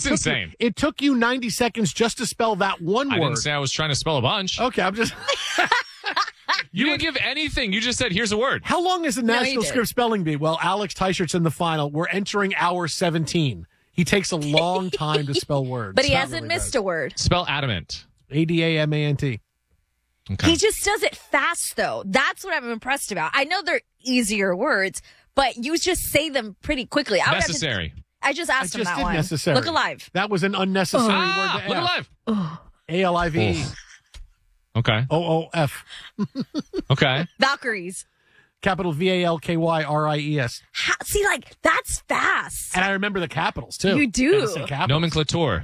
insane. It took you 90 seconds just to spell that one I word. didn't say I was trying to spell a bunch. Okay, I'm just... You didn't give anything. You just said, here's a word. How long is the National Script Spelling Bee? Well, Alex Teichert's in the final. We're entering hour 17. He takes a long time to spell words. But he hasn't missed a word. Spell adamant. ADAMANT. Okay. He just does it fast, though. That's what I'm impressed about. I know they're easier words, but you just say them pretty quickly. Necessary. I just asked him that one. Necessary. Look alive. That was an unnecessary word to Look ask. alive. ALIVE. Okay. OOF. Okay. Valkyries. Capital VALKYRIES. See, that's fast. And I remember the capitals, too. You do. Gotta say capitals. Nomenclature.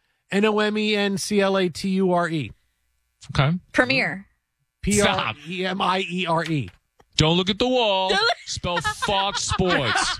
NOMENCLATURE. Okay. Premiere. PREMIERE. Don't look at the wall. Spell Fox Sports.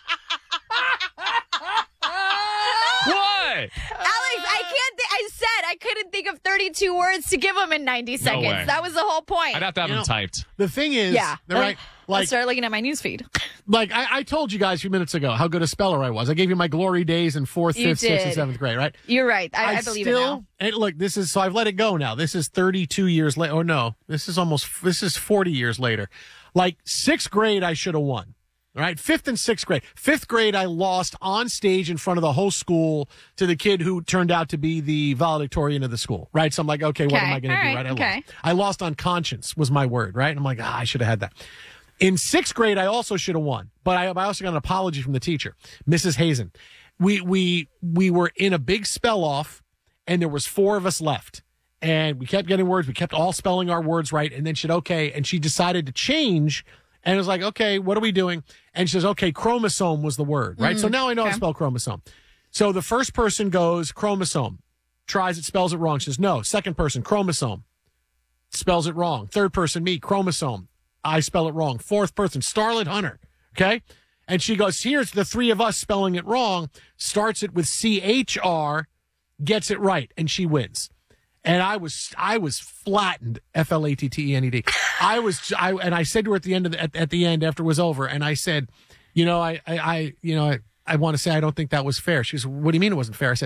What? Alex, I said I couldn't think of 32 words to give him in 90 seconds. way. That was the whole point. I'd have to have them typed. The thing is, Yeah. right? Let's start looking at my newsfeed. I told you guys a few minutes ago how good a speller I was. I gave you my glory days in 4th, You 5th, 6th, and did. 7th grade, right? You're right. I believe it now. And look, so I've let it go now. This is 32 years later. Oh, no. This is 40 years later. 6th grade, I should have won. Right? 5th and 6th grade. 5th grade, I lost on stage in front of the whole school to the kid who turned out to be the valedictorian of the school. Right? So I'm like, okay, what am I going to do? Right? I lost on conscience was my word. Right? And I'm like, I should have had that. In 6th grade, I also should have won, but I also got an apology from the teacher, Mrs. Hazen. We were in a big spell off, and there was 4 of us left, and we kept getting words. We kept all spelling our words right, and then she said, okay, and she decided to change, and it was like, okay, what are we doing? And she says, okay, chromosome was the word, right? So now I know how to spell chromosome. So the first person goes chromosome, tries it, spells it wrong. She says, no. Second person, chromosome, spells it wrong. Third person, me, chromosome. I spell it wrong. Fourth person, Starlet Hunter. Okay? And she goes, here's the 3 of us spelling it wrong, starts it with CHR, gets it right, and she wins. And I was flattened, FLATTENED. And I said to her at the end at the end after it was over, and I said, I want to say I don't think that was fair. She goes, what do you mean it wasn't fair? I said,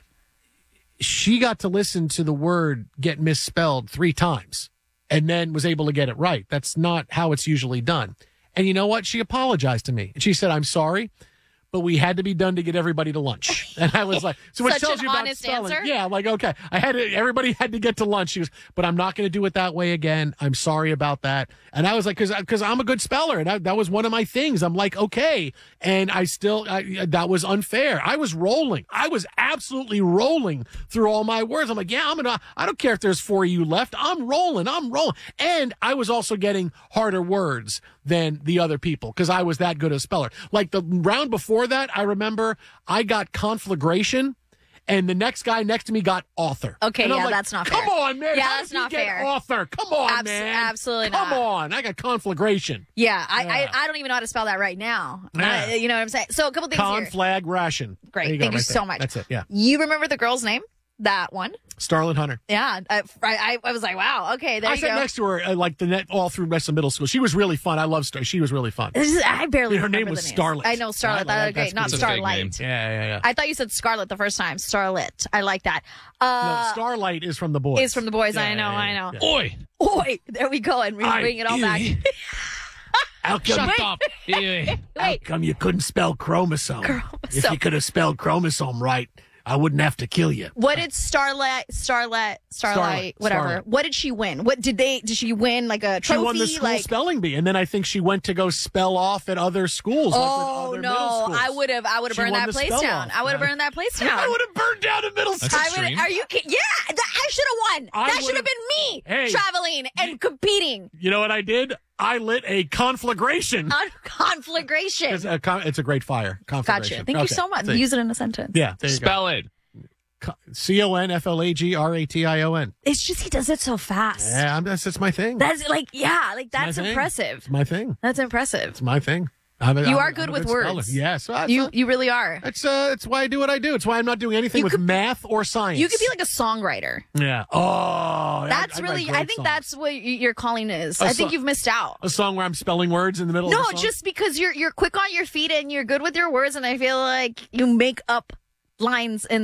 she got to listen to the word get misspelled 3 times. And then was able to get it right. That's not how it's usually done. And you know what? She apologized to me. She said, I'm sorry, but we had to be done to get everybody to lunch. And I was like, so what Such tells an you about honest spelling? answer? Yeah, I'm like, okay. Everybody had to get to lunch. She goes, but I'm not going to do it that way again. I'm sorry about that. And I was like, because I'm a good speller. And that was one of my things. I'm like, okay. And that was unfair. I was rolling. I was absolutely rolling through all my words. I'm like, yeah, I don't care if there's 4 of you left. I'm rolling. And I was also getting harder words than the other people because I was that good a speller. Like the round before that, I remember I got conflagration, and the next guy next to me got author. Okay, and I'm yeah, like, that's not fair. Come on, man. Yeah, How that's did you not get fair. Author. Come on, man. Absolutely not. Come on. I got conflagration. Yeah, I don't even know how to spell that right now. Yeah. You know what I'm saying? So a couple things here. Conflagration. Great. There Thank go, you right so there. much. That's it, yeah. You remember the girl's name? That one? Starlet Hunter. Yeah. I was like, wow, okay, there I you sat go. next to her all through rest of middle school. She was really fun. I love Starlet. She was really fun. I barely Her name remember was the names. Starlet. I know Starlet. Right? That was That's great. Not It's a fake name. Starlight. Yeah. I thought you said Scarlet the first time. Starlet. I like that. No, Starlight is from the boys. Is from the boys. Yeah, I know. yeah, I know. yeah. Oi! Oi, there we go, and we bring it all back. How come, Shut up. how come you couldn't spell chromosome? If you could have spelled chromosome right, I wouldn't have to kill you. What did Starlight, whatever? Starlight. What did she win? Did she win like a trophy? She won the school spelling bee, and then I think she went to go spell off at other schools. Oh other no! middle schools. I would have She burned won that the place spell down. off. I would have burned that place down. I would have burned down a middle school. That's extreme. Are you kidding? Yeah, I should have won. I That should would've- have been me Hey. traveling and competing You know what I did? I lit a conflagration. on conflagration. It's a great fire. Conflagration. Gotcha. Thank you so much. See. Use it in a sentence. Yeah, there you Spell it. go. CONFLAGRATION. It's just he does it so fast. Yeah, that's my thing. That's that's thing. impressive. It's my thing. That's impressive. It's my thing. You are good with speller. words. Yes. You really are. It's why I do what I do. It's why I'm not doing anything with math or science. You could be like a songwriter. Yeah. Oh, That's I really. write I great think songs. that's what your calling is. A I think song- you've missed out. A song where I'm spelling words in the middle No, of the song? just because you're quick on your feet and you're good with your words, and I feel like you make up lines in